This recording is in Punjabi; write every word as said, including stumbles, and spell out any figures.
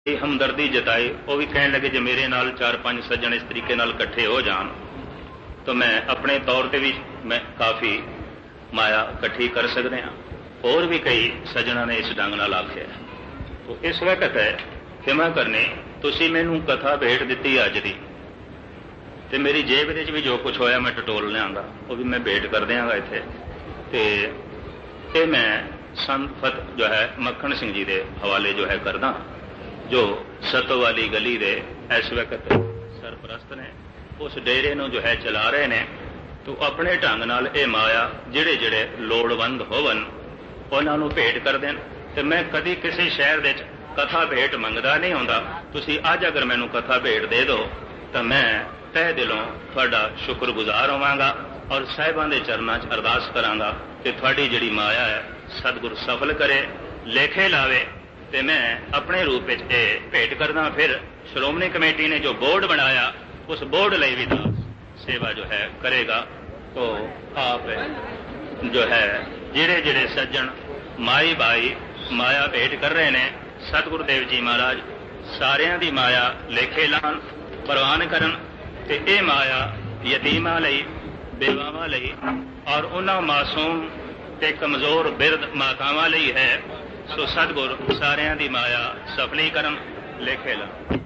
ਇਹ ਹਮਦਰਦੀ ਜਤਾਈ। ਉਹ ਵੀ ਕਹਿਣ ਲੱਗੇ ਜੇ ਮੇਰੇ ਨਾਲ ਚਾਰ ਪੰਜ ਸੱਜਣ ਇਸ ਤਰੀਕੇ ਨਾਲ ਇਕੱਠੇ ਹੋ ਜਾਣ ਤਾਂ ਮੈਂ ਆਪਣੇ ਤੌਰ ਤੇ ਵੀ ਮੈਂ ਕਾਫੀ ਮਾਇਆ ਇਕੱਠੀ ਕਰ ਸਕਦੇ ਹਾਂ। ਹੋਰ ਵੀ ਕਈ ਸੱਜਣਾਂ ਨੇ ਇਸ ਢੰਗ ਨਾਲ ਆਖਿਆ। ਤੋ ਇਸ ਵਕਤ ਹੈ ਖਿਮਾ ਕਰਨੀ, ਤੁਸੀਂ ਮੈਨੂੰ ਕਥਾ ਭੇਟ ਦਿੱਤੀ ਅੱਜ ਦੀ, ਤੇ ਮੇਰੀ ਜੇਬ ਵਿੱਚ ਵੀ ਜੋ ਕੁਝ ਹੋਇਆ ਮੈਂ ਟਟੋਲ ਲਿਆਂਗਾ, ਉਹ ਵੀ ਮੈਂ ਭੇਟ ਕਰ ਦਿਆਂਗਾ ਇੱਥੇ। ਤੇ ਇਹ ਮੈਂ ਸੰਤ ਜੋ ਹੈ ਮੱਖਣ ਸਿੰਘ ਜੀ ਦੇ ਹਵਾਲੇ ਜੋ ਹੈ ਕਰਦਾ, ਜੋ ਸਤੋ ਵਾਲੀ ਗਲੀ ਦੇ ਇਸ ਵਕਤ ਸਰਪ੍ਰਸਤ ਨੇ, ਉਸ ਡੇਰੇ ਨੂੰ ਜੋ ਹੈ ਚਲਾ ਰਹੇ ਨੇ। ਤੋ ਆਪਣੇ ਢੰਗ ਨਾਲ ਇਹ ਮਾਇਆ ਜਿਹੜੇ ਜਿਹੜੇ ਲੋੜਵੰਦ ਹੋਵਨ ਉਹਨਾਂ ਨੂੰ ਭੇਟ ਕਰ ਦੇਣ। ਤੇ ਮੈਂ ਕਦੀ ਕਿਸੇ ਸ਼ਹਿਰ ਵਿੱਚ ਕਥਾ ਭੇਟ ਮੰਗਦਾ ਨਹੀਂ ਹੁੰਦਾ। ਤੁਸੀਂ ਅੱਜ ਅਗਰ ਮੈਨੂੰ ਕਥਾ ਭੇਟ ਦੇ ਦਿਓ ਤਾਂ ਮੈਂ ਤਹਿ ਦਿਲੋਂ ਤੁਹਾਡਾ ਸ਼ੁਕਰਗੁਜ਼ਾਰ ਹੋਵਾਂਗਾ ਔਰ ਸਾਹਿਬਾਂ ਦੇ ਚਰਨਾਂ 'ਚ ਅਰਦਾਸ ਕਰਾਂਗਾ ਕਿ ਤੁਹਾਡੀ ਜਿਹੜੀ ਮਾਇਆ ਹੈ ਸਤਿਗੁਰ ਸਫਲ ਕਰੇ, ਲੇਖੇ ਲਾਵੇ। ਤੇ ਮੈਂ ਆਪਣੇ ਰੂਪ ਵਿੱਚ ਇਹ ਭੇਟ ਕਰਦਾ। ਫਿਰ ਸ਼੍ਰੋਮਣੀ ਕਮੇਟੀ ਨੇ ਜੋ ਬੋਰਡ ਬਣਾਇਆ ਉਸ ਬੋਰਡ ਲਈ ਵੀ ਦਾਸ ਸੇਵਾ ਜੋ ਹੈ ਕਰੇਗਾ। ਤੋ ਆਪ ਜੋ ਹੈ ਜਿਹੜੇ ਜਿਹੜੇ ਸੱਜਣ ਮਾਈ ਬਾਈ ਮਾਇਆ ਭੇਟ ਕਰ ਰਹੇ ਨੇ, ਸਤਿਗੁਰੂ ਦੇਵ ਜੀ ਮਹਾਰਾਜ ਸਾਰਿਆਂ ਦੀ ਮਾਇਆ ਲੇਖੇ ਲਾਣ, ਪ੍ਰਵਾਨ ਕਰਨ। ਤੇ ਇਹ ਮਾਇਆ ਯਤੀਮਾਂ ਲਈ, ਬੇਵਾਵਾਂ ਲਈ ਔਰ ਉਹਨਾਂ ਮਾਸੂਮ ਤੇ ਕਮਜ਼ੋਰ ਬਿਰਧ ਮਾਤਾਵਾਂ ਲਈ ਹੈ। ਸੋ ਸਤਿਗੁਰ ਸਾਰਿਆਂ ਦੀ ਮਾਇਆ ਸਫਲੀ ਕਰਨ, ਲੇਖੇ ਲਾਣ।